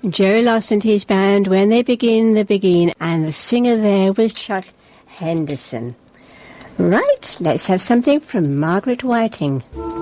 Jerry Loss and his band, When They Begin, and the singer there was Chuck Henderson. Right, let's have something from Margaret Whiting.